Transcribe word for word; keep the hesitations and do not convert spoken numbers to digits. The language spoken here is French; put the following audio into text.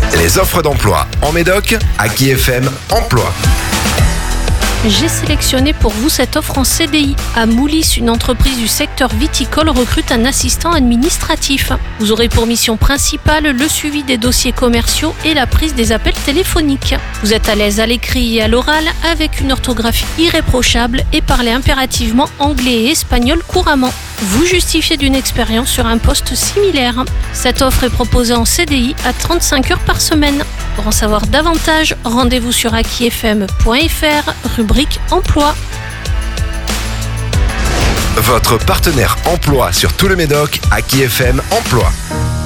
Les offres d'emploi en Médoc, Aki F M Emploi. J'ai sélectionné pour vous cette offre en C D I. À Moulis, une entreprise du secteur viticole recrute un assistant administratif. Vous aurez pour mission principale le suivi des dossiers commerciaux et la prise des appels téléphoniques. Vous êtes à l'aise à l'écrit et à l'oral avec une orthographie irréprochable et parlez impérativement anglais et espagnol couramment. Vous justifiez d'une expérience sur un poste similaire. Cette offre est proposée en C D I à trente-cinq heures par semaine. Pour en savoir davantage, rendez-vous sur aki f m point f r, rubrique Emploi. Votre partenaire emploi sur tout le Médoc, Aki F M Emploi.